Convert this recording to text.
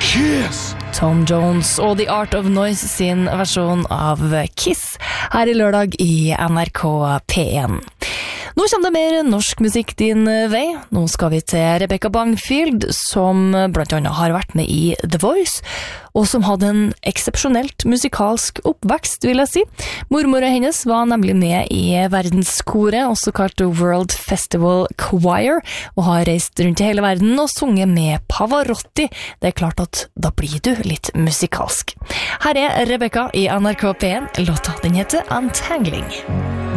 Kiss! Tom Jones og The Art of Noise sin versjon av Kiss her i lørdag i NRK P1. Nå kommer det mer norsk musikk din vei. Nå skal vi til Rebecca Bangfield, som blant annet har vært med i The Voice, og som hadde en eksepsjonelt musikalsk oppvekst, vil jeg si. Mormora hennes var nemlig med i verdenskoret, også kalt World Festival Choir, og har reist rundt i hele verden og sunget med Pavarotti. Det er klart at da blir du litt musikalsk. Her er Rebecca i NRK P1. Låta den heter Untangling.